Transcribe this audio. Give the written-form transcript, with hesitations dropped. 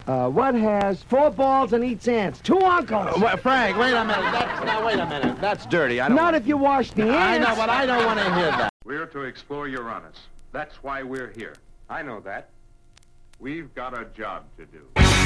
What has 4 balls and eats ants? 2 uncles. Frank, wait a minute. Wait a minute. That's dirty. I don't Not want... if you wash the ants. I know, but I don't want to hear that. We're to explore Uranus. That's why we're here. I know that. We've got a job to do.